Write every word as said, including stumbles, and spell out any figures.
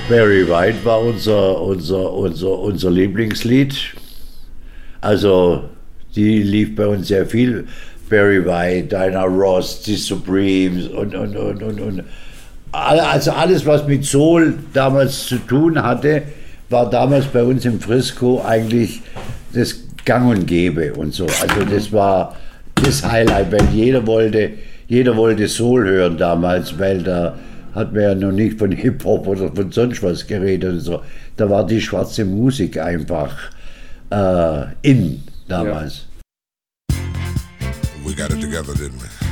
Barry White war unser, unser, unser, unser Lieblingslied. Also, die lief bei uns sehr viel. Barry White, Diana Ross, die Supremes und, und, und, und, und. Also alles, was mit Soul damals zu tun hatte, war damals bei uns im Frisco eigentlich das Gang und Gäbe und so. Also das war das Highlight, weil jeder wollte, jeder wollte Soul hören damals, weil da hat man ja noch nicht von Hip-Hop oder von sonst was geredet und so. Da war die schwarze Musik einfach äh, in damals. Yeah. We got it together, didn't we?